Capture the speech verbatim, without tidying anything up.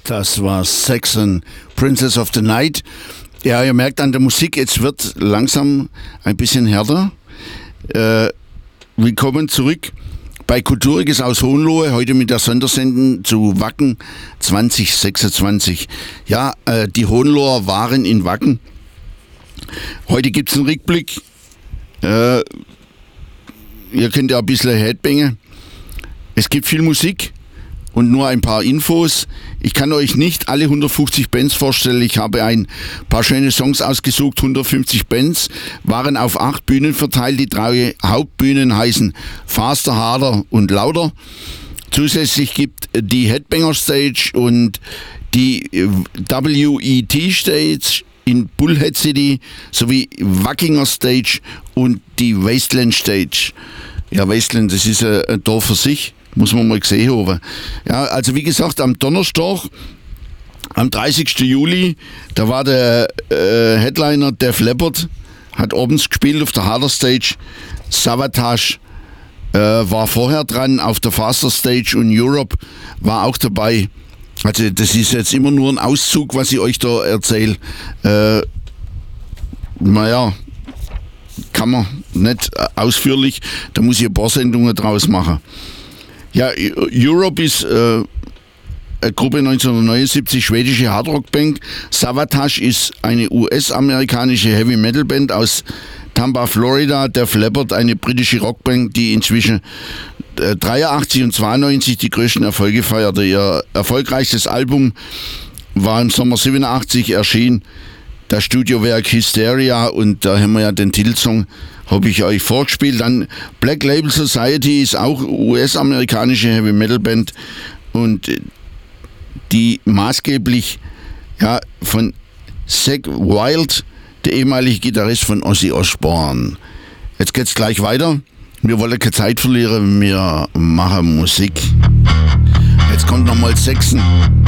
Das war Saxon, Princess of the Night. Ja, ihr merkt an der Musik, jetzt wird langsam ein bisschen härter. Äh, willkommen zurück bei Kulturiges aus Hohenlohe, heute mit der Sondersendung zu Wacken zwanzig sechsundzwanzig. Ja, äh, die Hohenloher waren in Wacken. Heute gibt es einen Rückblick. Äh, ihr könnt ja ein bisschen Headbangen. Es gibt viel Musik und nur ein paar Infos. Ich kann euch nicht alle hundertfünfzig Bands vorstellen. Ich habe ein paar schöne Songs ausgesucht. hundertfünfzig Bands waren auf acht Bühnen verteilt. Die drei Hauptbühnen heißen Faster, Harder und Lauter. Zusätzlich gibt die Headbanger Stage und die W E T Stage in Bullhead City sowie Wackinger Stage und die Wasteland Stage. Ja, Wasteland, das ist ein Dorf für sich. Muss man mal gesehen haben. Ja, also wie gesagt, am Donnerstag, am dreißigsten Juli, da war der äh, Headliner Def Leppard, hat abends gespielt auf der Harder Stage. Savatage äh, war vorher dran auf der Faster Stage und Europe war auch dabei. Also das ist jetzt immer nur ein Auszug, was ich euch da erzähle. Äh, naja, kann man nicht ausführlich, da muss ich ein paar Sendungen draus machen. Ja, Europe ist äh, eine Gruppe neunzehnhundertneunundsiebzig, schwedische Hardrock-Band. Savatage ist eine U S-amerikanische Heavy-Metal-Band aus Tampa, Florida. Def Leppard, eine britische Rockband, die inzwischen äh, dreiundachtzig und zweiundneunzig die größten Erfolge feierte. Ihr erfolgreichstes Album war im Sommer siebenundachtzig erschienen, das Studiowerk Hysteria, und da haben wir ja den Titelsong, habe ich euch vorgespielt. Dann Black Label Society ist auch U S-amerikanische Heavy Metal Band und die maßgeblich ja, von Zakk Wylde, der ehemalige Gitarrist von Ozzy Osbourne. Jetzt geht's gleich weiter. Wir wollen keine Zeit verlieren, wir machen Musik. Jetzt kommt nochmal Saxon.